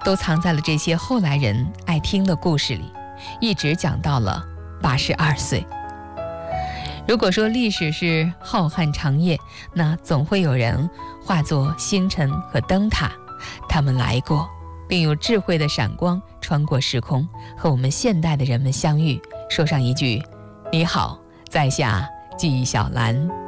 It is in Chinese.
都藏在了这些后来人爱听的故事里，一直讲到了82岁。如果说历史是浩瀚长夜，那总会有人化作星辰和灯塔，他们来过，并有智慧的闪光穿过时空，和我们现代的人们相遇，说上一句：你好，在下纪晓岚。